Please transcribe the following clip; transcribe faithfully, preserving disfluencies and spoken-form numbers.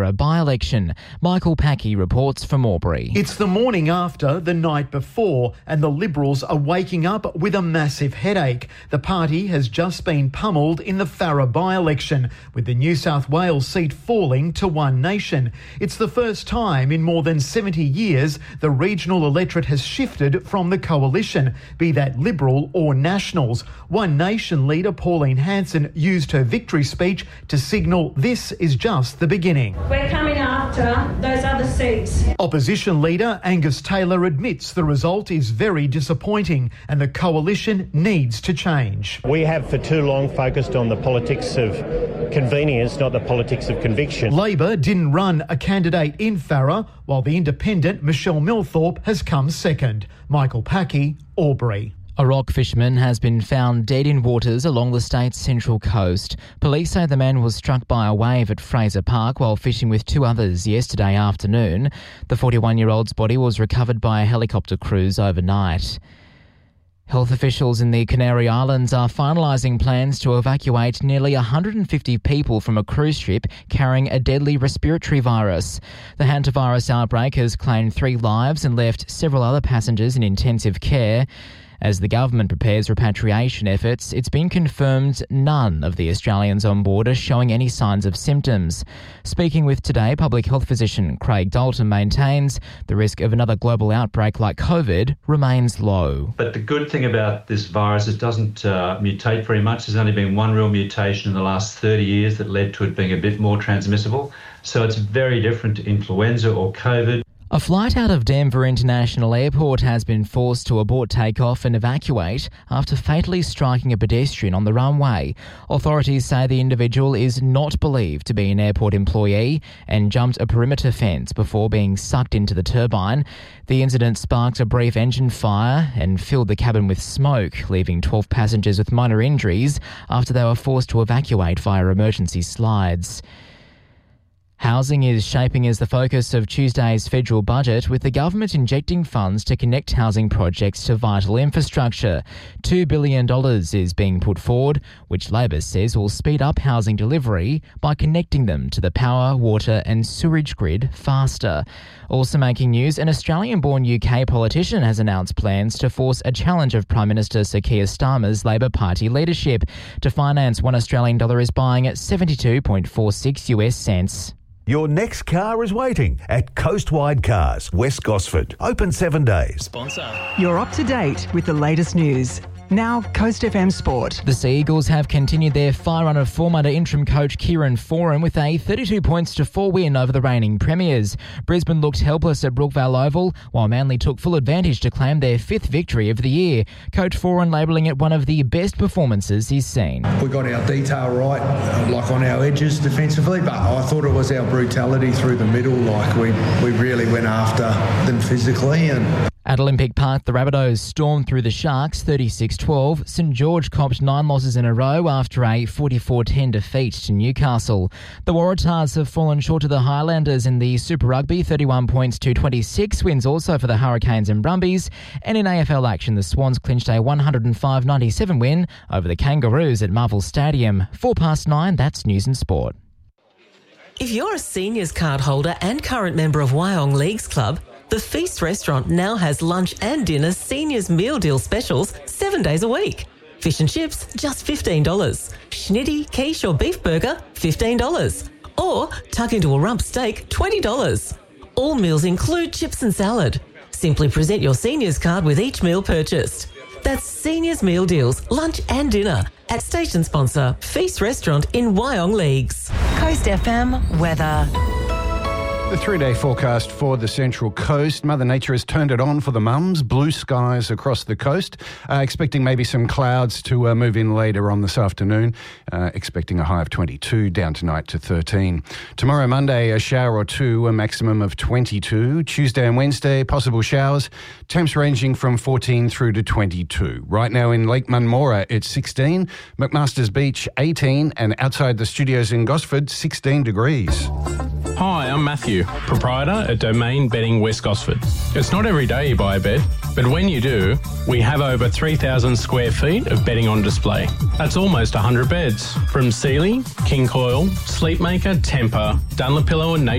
Farrer by-election. Michael Packey reports from Albury. It's the morning after, the night before, and the Liberals are waking up with a massive headache. The party has just been pummeled in the Farrer by-election, with the New South Wales seat falling to One Nation. It's the first time in more than seventy years the regional electorate has shifted from the coalition, be that Liberal or Nationals. One Nation leader Pauline Hanson used her victory speech to signal this is just the beginning. We're coming after those other seats. Opposition leader Angus Taylor admits the result is very disappointing and the coalition needs to change. We have for too long focused on the politics of convenience, not the politics of conviction. Labor didn't run a candidate in Farrer, while the independent Michelle Millthorpe has come second. Michael Packey, Albury. A rock fisherman has been found dead in waters along the state's central coast. Police say the man was struck by a wave at Fraser Park while fishing with two others yesterday afternoon. The forty-one-year-old's body was recovered by a helicopter cruise overnight. Health officials in the Canary Islands are finalising plans to evacuate nearly one hundred fifty people from a cruise ship carrying a deadly respiratory virus. The hantavirus outbreak has claimed three lives and left several other passengers in intensive care. As the government prepares repatriation efforts, it's been confirmed none of the Australians on board are showing any signs of symptoms. Speaking with Today, public health physician Craig Dalton maintains the risk of another global outbreak like COVID remains low. But the good thing about this virus is it doesn't uh, mutate very much. There's only been one real mutation in the last thirty years that led to it being a bit more transmissible. So it's very different to influenza or COVID. A flight out of Denver International Airport has been forced to abort takeoff and evacuate after fatally striking a pedestrian on the runway. Authorities say the individual is not believed to be an airport employee and jumped a perimeter fence before being sucked into the turbine. The incident sparked a brief engine fire and filled the cabin with smoke, leaving twelve passengers with minor injuries after they were forced to evacuate via emergency slides. Housing is shaping as the focus of Tuesday's federal budget, with the government injecting funds to connect housing projects to vital infrastructure. two billion dollars is being put forward, which Labor says will speed up housing delivery by connecting them to the power, water and sewerage grid faster. Also making news, an Australian-born U K politician has announced plans to force a challenge of Prime Minister Sir Keir Starmer's Labor Party leadership. To finance one Australian dollar is buying at seventy-two point four six US cents. Your next car is waiting at Coastwide Cars, West Gosford. Open seven days. Sponsor. You're up to date with the latest news. Now, Coast F M Sport. The Sea Eagles have continued their fire run of form under interim coach Kieran Foran with a thirty-two points to four win over the reigning premiers. Brisbane looked helpless at Brookvale Oval, while Manly took full advantage to claim their fifth victory of the year. Coach Foran labelling it one of the best performances he's seen. We got our detail right, like on our edges defensively, but I thought it was our brutality through the middle. Like we, we really went after them physically. And at Olympic Park, the Rabbitohs stormed through the Sharks thirty-six twelve. St George copped nine losses in a row after a forty-four ten defeat to Newcastle. The Waratahs have fallen short of the Highlanders in the Super Rugby, thirty-one points to twenty-six. Wins also for the Hurricanes and Brumbies. And in A F L action, the Swans clinched a one oh five ninety-seven win over the Kangaroos at Marvel Stadium. Four past nine, that's News and Sport. If you're a seniors card holder and current member of Wyong Leagues Club, the Feast restaurant now has lunch and dinner seniors meal deal specials seven days a week. Fish and chips, just fifteen dollars. Schnitty, quiche or beef burger, fifteen dollars. Or tuck into a rump steak, twenty dollars. All meals include chips and salad. Simply present your seniors card with each meal purchased. That's seniors meal deals, lunch and dinner at station sponsor Feast Restaurant in Wyong Leagues. Coast F M weather. The three-day forecast for the Central Coast. Mother Nature has turned it on for the mums. Blue skies across the coast. Uh, expecting maybe some clouds to uh, move in later on this afternoon. Uh, expecting a high of twenty-two, down tonight to thirteen. Tomorrow, Monday, a shower or two, a maximum of twenty-two. Tuesday and Wednesday, possible showers. Temps ranging from fourteen through to twenty-two. Right now in Lake Munmora, it's sixteen. McMaster's Beach, eighteen. And outside the studios in Gosford, sixteen degrees. Hi, I'm Matthew, proprietor at Domain Bedding West Gosford. It's not every day you buy a bed, but when you do, we have over three thousand square feet of bedding on display. That's almost one hundred beds, from Sealy, King Coil, Sleepmaker, Tempur, Dunlopillow and